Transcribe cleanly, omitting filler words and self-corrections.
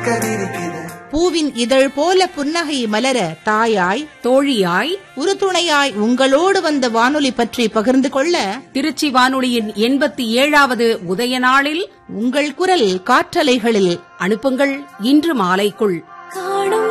பூவின் இதழ் போல புன்னகை மலர தாயாய் தோழியாய் உறுதுணையாய் உங்களோடு வந்த வானொலி பற்றி பகிர்ந்து கொள்ள திருச்சி வானொலியின் 87வது உதய நாளில் உங்கள் குரல் காற்றலைகளில் அனுப்புங்கள் இன்று மாலைக்குள்.